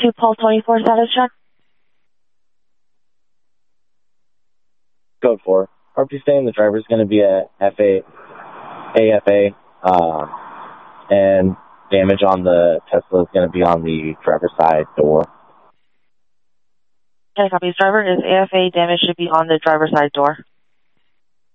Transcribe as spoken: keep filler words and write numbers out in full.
two Pulse twenty-four status check. Code four. R P saying the driver's going to be at F A, A F A, uh, and damage on the Tesla is going to be on the driver's side door. Okay, copies. Driver is A F A. Damage should be on the driver's side door.